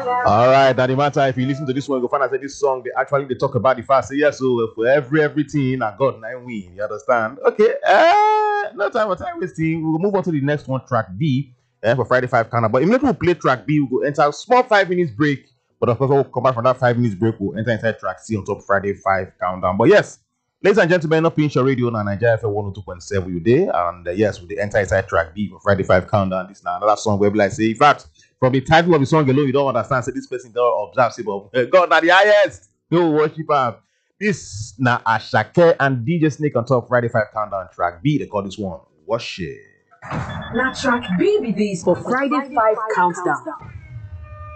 All right, that the matter. If you listen to this one, you'll find out that this song they talk about the fast. Say yes, so for everything, I got 9 win. You understand? Okay. No time for time wasting. We'll move on to the next one, track B. For Friday 5 countdown. But immediately we'll play track B, we'll go enter a small 5 minutes break. But of course, we'll come back from that 5 minutes break. We'll enter inside track C on top Friday 5 countdown. But yes, ladies and gentlemen, not Pinch your radio on Nigeria FM 102.7 you day. And yes, with the enter inside track B for Friday 5 countdown. This is now another song where we like say, in fact, from the title of the song alone, you don't understand. Say this person don't observe. Say, but God, not the highest. No worship him. This na Ashake and DJ Snake on top Friday 5 countdown track B. They call this one Worship. Now track B be this for Friday 5 countdown.